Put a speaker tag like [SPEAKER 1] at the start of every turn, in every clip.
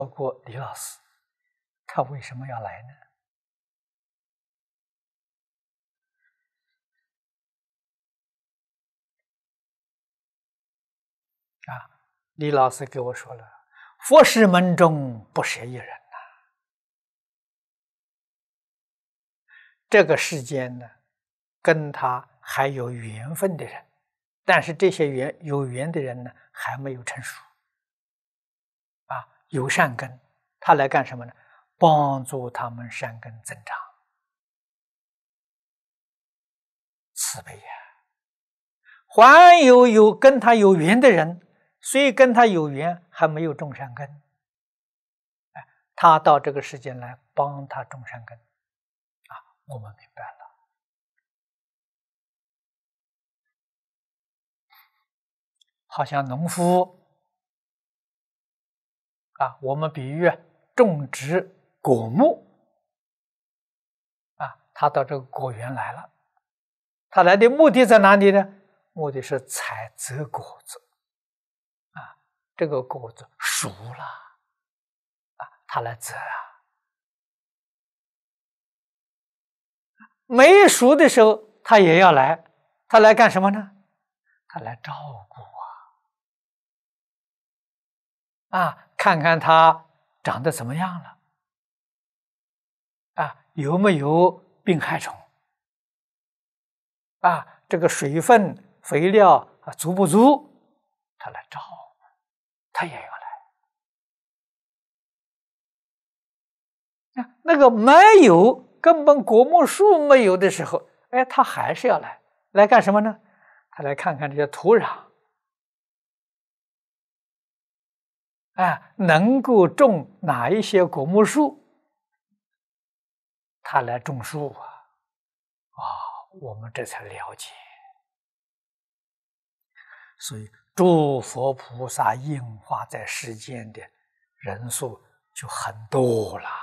[SPEAKER 1] 过李老师，他为什么要来呢？李老师给我说了，佛事门中不舍一人呐。这个世间呢，跟他还有缘分的人，但是这些有缘的人呢，还没有成熟有善根，他来干什么呢？帮助他们善根增长，慈悲呀。还有跟他有缘的人，虽跟他有缘，还没有种善根，他到这个世间来帮他种善根我们明白了。好像农夫我们比喻种植果木他到这个果园来了，他来的目的在哪里呢？目的是采摘果子这个果子熟了他来摘没熟的时候他也要来，他来干什么呢？他来照顾看看它长得怎么样了有没有病害虫这个水分肥料足不足，他来照顾，他也要来那个没有，根本果木树没有的时候，他还是要来干什么呢？他来看看这些土壤能够种哪一些果木树，他来种树我们这才了解。所以诸佛菩萨应化在世间的人数就很多了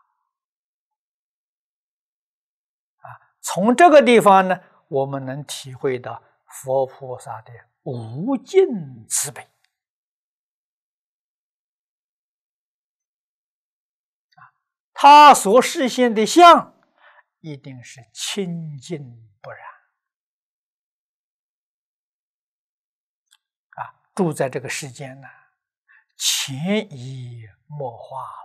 [SPEAKER 1] 从这个地方呢，我们能体会到佛菩萨的无尽慈悲他所示现的相一定是清净不染住在这个世间呢，潜移默化